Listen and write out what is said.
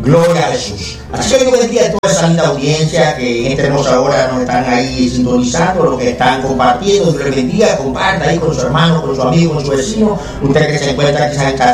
Gloria a Jesús. Así que Dios bendiga a toda esa linda audiencia que en esta hermosa hora nos están ahí sintonizando, los que están compartiendo. Dios les bendiga, comparta ahí con su hermano, con su amigo, con su vecino. Usted que se encuentra quizás en casa